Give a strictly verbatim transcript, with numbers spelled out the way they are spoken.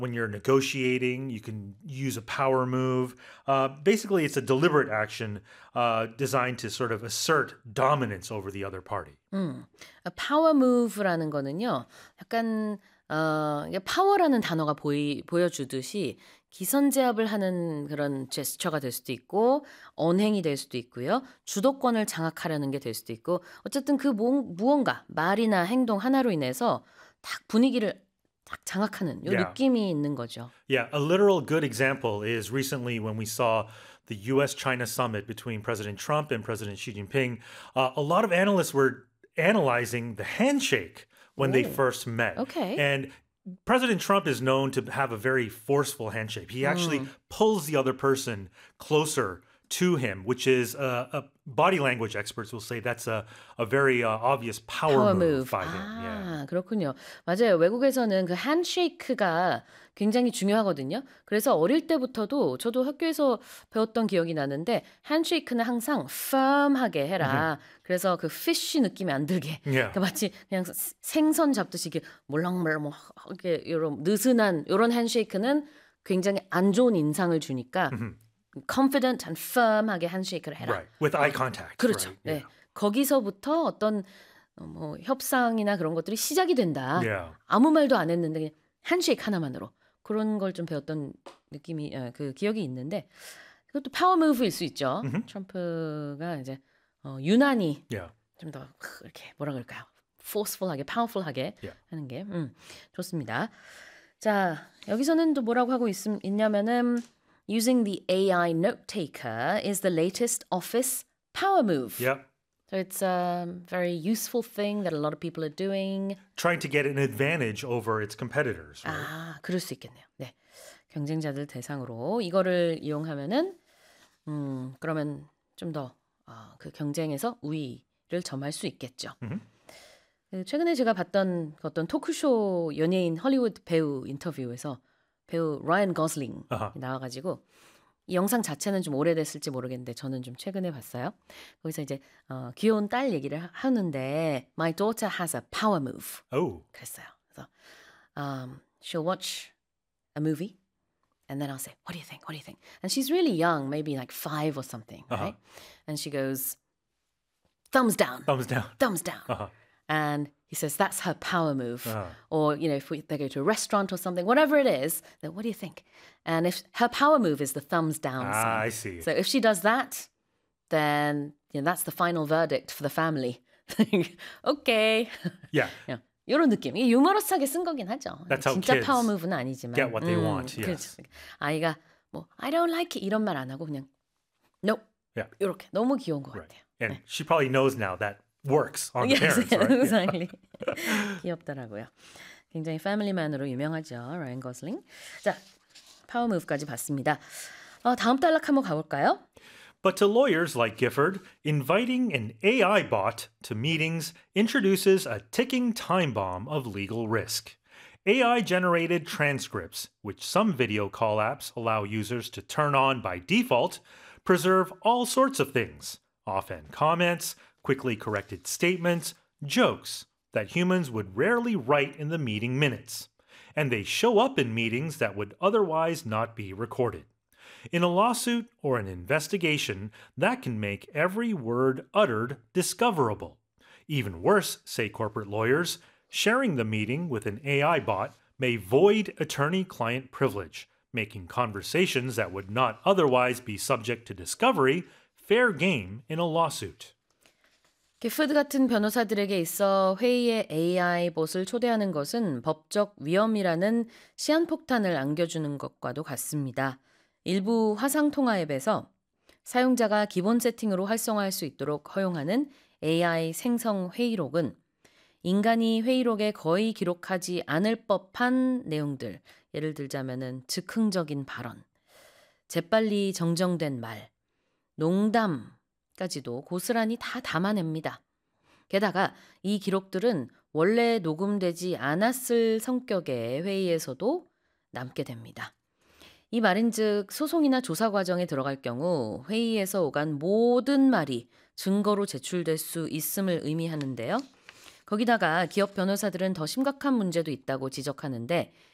When you're negotiating, you can use a power move. Uh, basically, it's a deliberate action uh, designed to sort of assert dominance over the other party. 음, 파워 무브라는 거는요. 약간 어, 이게 파워라는 단어가 보이, 보여주듯이 기선제압을 하는 그런 제스처가 될 수도 있고 언행이 될 수도 있고요. 주도권을 장악하려는 게 될 수도 있고 어쨌든 그 뭐, 무언가 말이나 행동 하나로 인해서 딱 분위기를 딱 장악하는 요 Yeah. 느낌이 있는 거죠. Yeah, a literal good example is recently when we saw the U S China summit between President Trump and President Xi Jinping. Uh, a lot of analysts were analyzing the handshake when they Ooh. first met. Okay. And President Trump is known to have a very forceful handshake. He actually pulls the other person closer to him, which is uh, a body language experts will say that's a, a very uh, obvious power, 파워 move 무브. by him. Yeah. 아, 그렇군요. 맞아요. 외국에서는 그 핸쉐이크가 굉장히 중요하거든요. 그래서 어릴 때부터도 저도 학교에서 배웠던 기억이 나는데 핸쉐이크는 항상 firm하게 해라. 그래서 그 fish 느낌이 안 들게. Yeah. 그러니까 마치 그냥 생선 잡듯이 이렇게 몰랑몰랑 뭐 이렇게 이런 느슨한 이런 핸쉐이크는 굉장히 안 좋은 인상을 주니까 confident and firm하게 핸쉐이크를 해라. Right. With eye contact. 그렇죠. Right. 네. Yeah. 거기서부터 어떤 어, 뭐 협상이나 그런 것들이 시작이 된다. Yeah. 아무 말도 안 했는데 그냥 핸쉐이크 하나만으로 그런 걸 좀 배웠던 느낌이 어, 그 기억이 있는데 그것도 파워 무브일 수 있죠. 트럼프가 이제 어, 유난히 Yeah. 좀 더 이렇게 뭐라 그럴까요? forceful하게, powerful하게 Yeah. 하는 게 음, 좋습니다. 자, 여기서는 또 뭐라고 하고 있, 있냐면은 Using the A I note taker is the latest office power move. Yep. So it's a very useful thing that a lot of people are doing. Trying to get an advantage over its competitors. Right? 아, 그럴 수 있겠네요. 네. 경쟁자들 대상으로 이거를 이용하면은 음, 그러면 좀 더 어, 그 경쟁에서 우위를 점할 수 있겠죠. 그 최근에 제가 봤던 어떤 토크쇼 연예인 헐리우드 배우 인터뷰에서 배우 라이언 거슬링이 아하. 나와가지고 이 영상 자체는 좀 오래됐을지 모르겠는데 저는 좀 최근에 봤어요. 거기서 이제 어, 귀여운 딸 얘기를 하- 하는데 My daughter has a power move. Oh. 그랬어요. 그래서 um, she'll watch a movie and then I'll say, what do you think? What do you think? And she's really young, maybe like five or something, Uh-huh. right? And she goes, thumbs down, Thumbs down. thumbs down. Uh-huh. And he says, that's her power move. Uh-huh. Or, you know, if we, they go to a restaurant or something, whatever it is, then what do you think? And if her power move is the thumbs down Ah, sign. I see. So if she does that, then you know, that's the final verdict for the family. okay. Yeah. 이런 느낌. 이게 유머러스하게 쓴 거긴 하죠. That's how 진짜 kids 파워 무브는 아니지만. get what they want, yes. 그렇죠. 아이가 뭐 I don't like it 이런 말 안 하고 그냥 no. Yeah. 이렇게 너무 귀여운 것 Right. 같아요. And she probably knows now that works on the Yes, parents, right? Yeah. exactly. 귀엽더라고요. 굉장히 패밀리맨으로 유명하죠. 라이언 거슬링. 자, 파워 무브까지 봤습니다. 어, 다음 단락 한번 가볼까요? But to lawyers like Gifford, inviting an A I bot to meetings introduces a ticking time bomb of legal risk. A I-generated transcripts, which some video call apps allow users to turn on by default, preserve all sorts of things, often comments, quickly corrected statements, jokes that humans would rarely write in the meeting minutes. And they show up in meetings that would otherwise not be recorded. In a lawsuit or an investigation, that can make every word uttered discoverable. Even worse, say corporate lawyers, sharing the meeting with an A I bot may void attorney-client privilege, making conversations that would not otherwise be subject to discovery fair game in a lawsuit. 기프드 같은 변호사들에게 있어 회의에 에이아이 봇을 초대하는 것은 법적 위험이라는 시한폭탄을 안겨주는 것과도 같습니다. 일부 화상통화 앱에서 사용자가 기본 세팅으로 활성화할 수 있도록 허용하는 에이아이 생성 회의록은 인간이 회의록에 거의 기록하지 않을 법한 내용들, 예를 들자면은 즉흥적인 발언, 재빨리 정정된 말, 농담까지도 고스란히 다 담아냅니다. 게다가 이 기록들은 원래 녹음되지 않았을 성격의 회의에서도 남게 됩니다. 이 말인즉 소송이나 조사 과정에 들어갈 경우 회의에서 오간 모든 말이 증거로 제출될 수 있음을 의미하는데요. 거기다가 기업 변호사들은 더 심각한 문제도 있다고 지적하는데